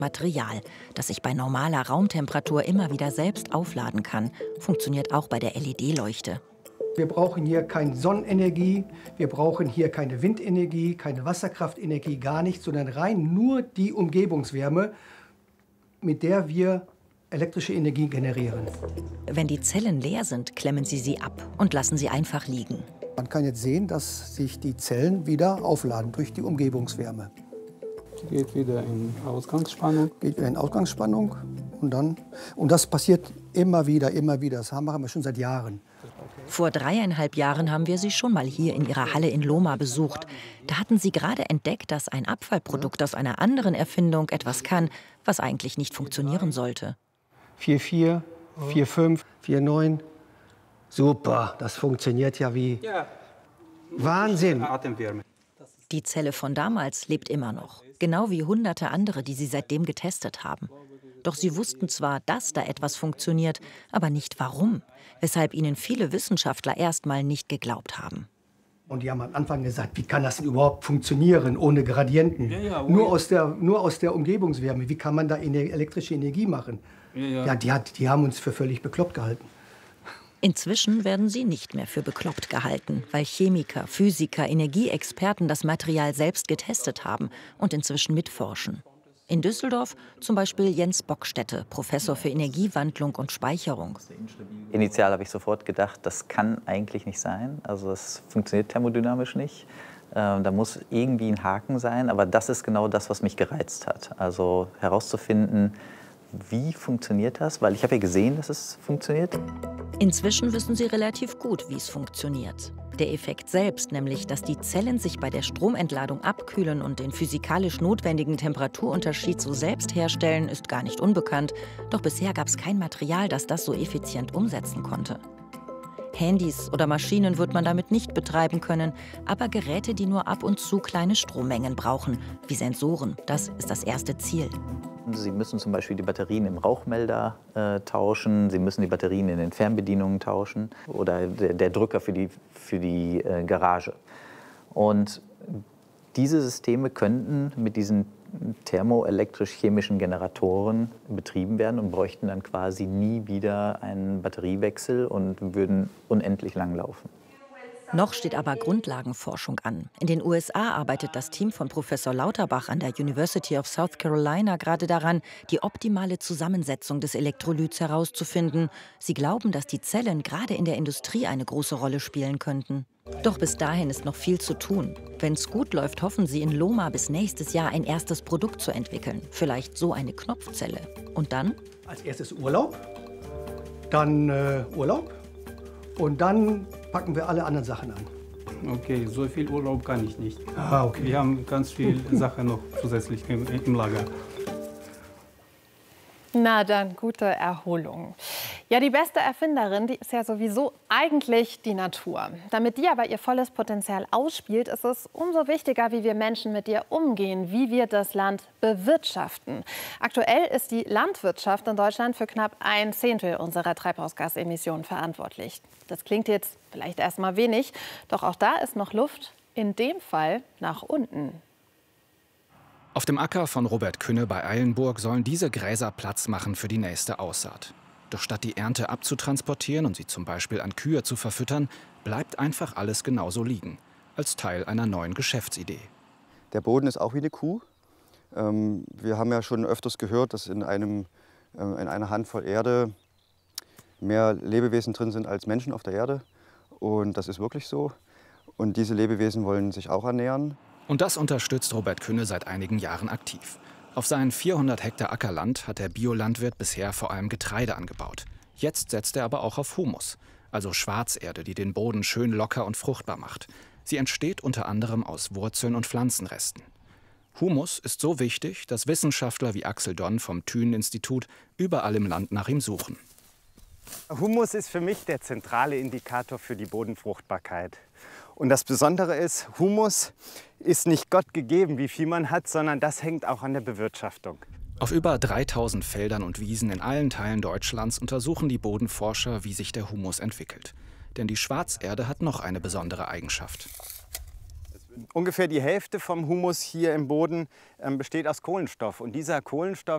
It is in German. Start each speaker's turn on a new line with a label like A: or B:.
A: Material, das sich bei normaler Raumtemperatur immer wieder selbst aufladen kann, funktioniert auch bei der LED-Leuchte.
B: Wir brauchen hier keine Sonnenenergie, wir brauchen hier keine Windenergie, keine Wasserkraftenergie, gar nichts, sondern rein nur die Umgebungswärme, mit der wir elektrische Energie generieren.
A: Wenn die Zellen leer sind, klemmen Sie sie ab und lassen sie einfach liegen.
B: Man kann jetzt sehen, dass sich die Zellen wieder aufladen durch die Umgebungswärme.
C: Geht wieder in Ausgangsspannung.
B: Geht wieder in Ausgangsspannung und das passiert immer wieder, immer wieder. Das machen wir schon seit Jahren.
A: Vor 3,5 Jahren haben wir Sie schon mal hier in Ihrer Halle in Lohmar besucht. Da hatten Sie gerade entdeckt, dass ein Abfallprodukt aus einer anderen Erfindung etwas kann, was eigentlich nicht funktionieren sollte.
B: 4,4, 4,5, 4,9. Super, das funktioniert ja wie Wahnsinn.
C: Atemwärme.
A: Die Zelle von damals lebt immer noch, genau wie hunderte andere, die Sie seitdem getestet haben. Doch Sie wussten zwar, dass da etwas funktioniert, aber nicht warum, weshalb Ihnen viele Wissenschaftler erst mal nicht geglaubt haben.
B: Und die haben am Anfang gesagt, wie kann das denn überhaupt funktionieren ohne Gradienten? Nur aus der Umgebungswärme, wie kann man da elektrische Energie machen? Die haben uns für völlig bekloppt gehalten.
A: Inzwischen werden sie nicht mehr für bekloppt gehalten, weil Chemiker, Physiker, Energieexperten das Material selbst getestet haben und inzwischen mitforschen. In Düsseldorf zum Beispiel Jens Bockstätte, Professor für Energiewandlung und Speicherung.
D: Initial habe ich sofort gedacht, das kann eigentlich nicht sein. Also das funktioniert thermodynamisch nicht. Da muss irgendwie ein Haken sein, aber das ist genau das, was mich gereizt hat. Also herauszufinden, wie funktioniert das? Weil ich habe ja gesehen, dass es funktioniert.
A: Inzwischen wissen sie relativ gut, wie es funktioniert. Der Effekt selbst, nämlich, dass die Zellen sich bei der Stromentladung abkühlen und den physikalisch notwendigen Temperaturunterschied so selbst herstellen, ist gar nicht unbekannt. Doch bisher gab es kein Material, das das so effizient umsetzen konnte. Handys oder Maschinen wird man damit nicht betreiben können, aber Geräte, die nur ab und zu kleine Strommengen brauchen, wie Sensoren, das ist das erste Ziel.
D: Sie müssen zum Beispiel die Batterien im Rauchmelder tauschen, Sie müssen die Batterien in den Fernbedienungen tauschen oder der Drücker für die Garage. Und diese Systeme könnten mit diesen thermoelektrisch-chemischen Generatoren betrieben werden und bräuchten dann quasi nie wieder einen Batteriewechsel und würden unendlich lang laufen.
A: Noch steht aber Grundlagenforschung an. In den USA arbeitet das Team von Professor Lauterbach an der University of South Carolina gerade daran, die optimale Zusammensetzung des Elektrolyts herauszufinden. Sie glauben, dass die Zellen gerade in der Industrie eine große Rolle spielen könnten. Doch bis dahin ist noch viel zu tun. Wenn es gut läuft, hoffen sie in Lohmar bis nächstes Jahr ein erstes Produkt zu entwickeln. Vielleicht so eine Knopfzelle. Und dann?
B: Als erstes Urlaub, dann Urlaub und dann packen wir alle anderen Sachen an.
C: Okay, so viel Urlaub kann ich nicht.
B: Ah, okay.
C: Wir haben ganz viel Sachen noch zusätzlich im Lager.
E: Na dann, gute Erholung. Ja, die beste Erfinderin, die ist ja sowieso eigentlich die Natur. Damit die aber ihr volles Potenzial ausspielt, ist es umso wichtiger, wie wir Menschen mit ihr umgehen, wie wir das Land bewirtschaften. Aktuell ist die Landwirtschaft in Deutschland für knapp 1/10 unserer Treibhausgasemissionen verantwortlich. Das klingt jetzt vielleicht erstmal wenig, doch auch da ist noch Luft, in dem Fall nach unten.
F: Auf dem Acker von Robert Künne bei Eilenburg sollen diese Gräser Platz machen für die nächste Aussaat. Doch statt die Ernte abzutransportieren und sie zum Beispiel an Kühe zu verfüttern, bleibt einfach alles genauso liegen, als Teil einer neuen Geschäftsidee.
G: Der Boden ist auch wie eine Kuh. Wir haben ja schon öfters gehört, dass in einer Handvoll Erde mehr Lebewesen drin sind als Menschen auf der Erde. Und das ist wirklich so. Und diese Lebewesen wollen sich auch ernähren.
F: Und das unterstützt Robert Künne seit einigen Jahren aktiv. Auf seinen 400 Hektar Ackerland hat der Biolandwirt bisher vor allem Getreide angebaut. Jetzt setzt er aber auch auf Humus, also Schwarzerde, die den Boden schön locker und fruchtbar macht. Sie entsteht unter anderem aus Wurzeln und Pflanzenresten. Humus ist so wichtig, dass Wissenschaftler wie Axel Donn vom Thünen-Institut überall im Land nach ihm suchen.
H: Humus ist für mich der zentrale Indikator für die Bodenfruchtbarkeit. Und das Besondere ist, Humus ist nicht Gott gegeben, wie viel man hat, sondern das hängt auch an der Bewirtschaftung.
F: Auf über 3000 Feldern und Wiesen in allen Teilen Deutschlands untersuchen die Bodenforscher, wie sich der Humus entwickelt. Denn die Schwarzerde hat noch eine besondere Eigenschaft.
H: Ungefähr die Hälfte vom Humus hier im Boden besteht aus Kohlenstoff. Und dieser Kohlenstoff